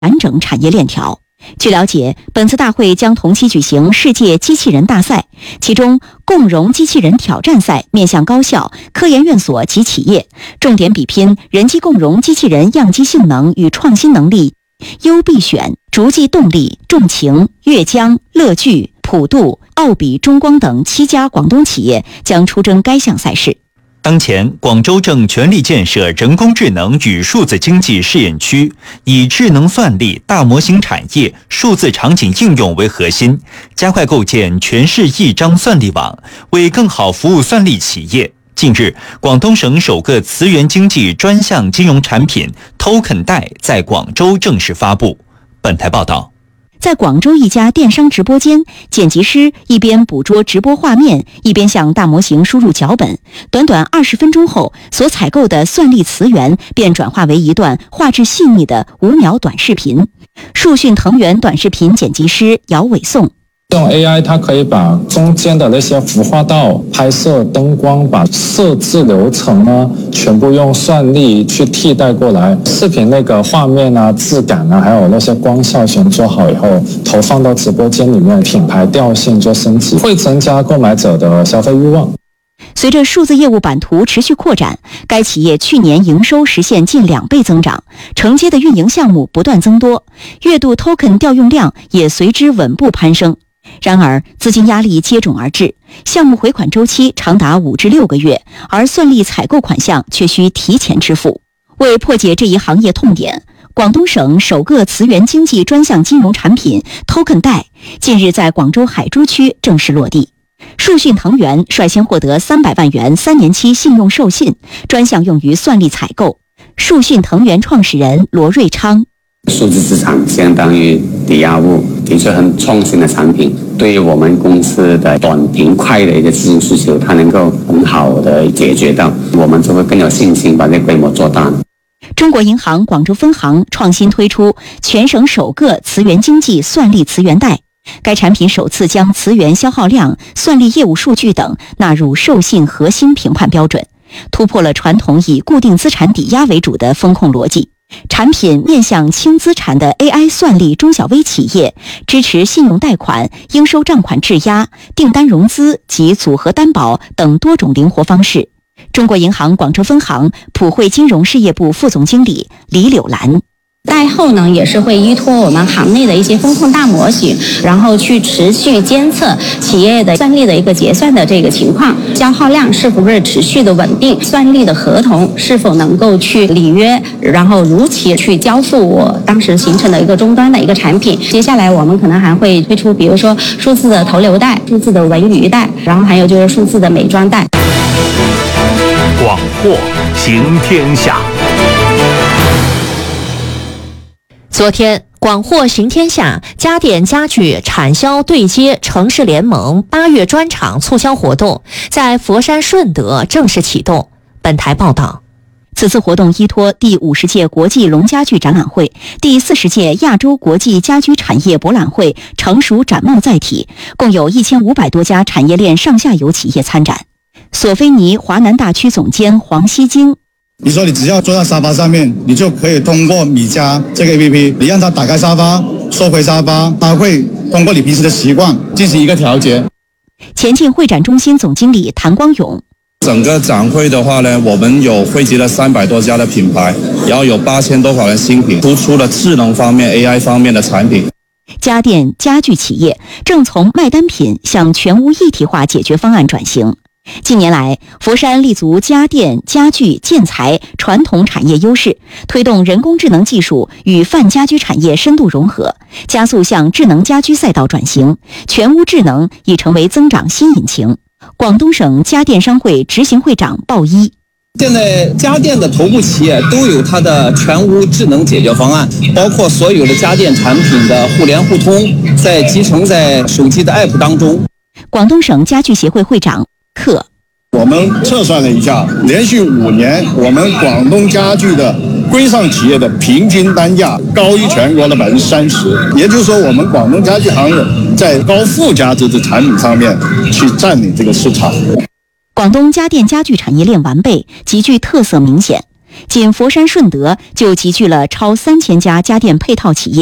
完整产业链条。据了解，本次大会将同期举行世界机器人大赛，其中共融机器人挑战赛面向高校、科研院所及企业，重点比拼人机共融机器人样机性能与创新能力。优必选、逐迹动力、众擎、粤江、乐聚、普度、奥比中光等7家广东企业将出征该项赛事。 当前，广州正全力建设人工智能与数字经济试验区，以智能算力、大模型产业、数字场景应用为核心，加快构建全市一张算力网，为更好服务算力企业。近日，广东省首个磁源经济专项金融产品 Token 贷在广州正式发布。本台报道。 在广州一家电商直播间，剪辑师一边捕捉直播画面，一边向大模型输入脚本。短短20分钟后，所采购的算力磁源便转化为一段画质细腻的5秒短视频。树讯腾源短视频剪辑师姚伟颂。 用 AI 它可以把中间的那些服化道、拍摄灯光，把设置流程呢全部用算力去替代过来。视频那个画面啊、质感啊，还有那些光效全做好以后，投放到直播间里面，品牌调性就升级，会增加购买者的消费欲望。 随着数字业务版图持续扩展，该企业去年营收实现近2倍增长，承接的运营项目不断增多，月度 token 调用量也随之稳步攀升。然而，资金压力接踵而至，项目回款周期长达5至6个月，而算力采购款项却需提前支付。为破解这一行业痛点，广东省首个磁源经济专项金融产品 Token 贷近日在广州海珠区正式落地。树讯腾源率先获得300万元3年期信用授信，专项用于算力采购。树讯腾源创始人罗瑞昌。 数字资产相当于抵押物，的确很创新的产品，对于我们公司的短平快的一个资金需求，它能够很好的解决到，我们就会更有信心把这个规模做大。 中国银行广州分行创新推出全省首个磁源经济算力磁源贷，该产品首次将磁源消耗量、算力业务数据等纳入授信核心评判标准，突破了传统以固定资产抵押为主的风控逻辑。产品面向轻资产的 AI 算力中小微企业，支持信用贷款、应收账款质押、订单融资及组合担保等多种灵活方式。中国银行广州分行普惠金融事业部副总经理李柳兰。 贷后呢，也是会依托我们行内的一些风控大模型，然后去持续监测企业的算力的一个结算的这个情况，消耗量是不是持续的稳定，算力的合同是否能够去履约，然后如期去交付我当时形成的一个终端的一个产品。接下来我们可能还会推出，比如说数字的投流贷、数字的文娱贷，然后还有就是数字的美妆贷。 广货行天下。 昨天，广货行天下家电家具产销对接城市联盟8月专场促销活动在佛山顺德正式启动。本台报道。 此次活动依托第50届国际龙家具展览会、第40届亚洲国际家居产业博览会成熟展望载体，共有1500多家产业链上下游企业参展。索菲尼华南大区总监黄希晶。 你说你只要坐在沙发上面，你就可以通过米家这个 APP， 你让它打开沙发，收回沙发，它会通过你平时的习惯进行一个调节。 前进会展中心总经理谭光勇。 整个展会的话呢，我们有汇集了300多家的品牌，然后有8000多款的新品，突出了智能方面、AI 方面的产品。 家电家具企业正从卖单品向全屋一体化解决方案转型。近年来，佛山立足家电、家具、建材传统产业优势，推动人工智能技术与泛家居产业深度融合，加速向智能家居赛道转型，全屋智能已成为增长新引擎。广东省家电商会执行会长鲍一。 现在家电的头部企业都有它的全屋智能解决方案，包括所有的家电产品的互联互通，在集成在手机的 app 当中。 广东省家具协会会长克。 我们测算了一下，连续5年，我们广东家具的规上企业的平均单价高于全国的30%，也就是说，我们广东家具行业在高附加值的产品上面去占领这个市场。 广东家电家具产业链完备，极具特色明显。 仅佛山顺德就集聚了超3000家家电配套企业。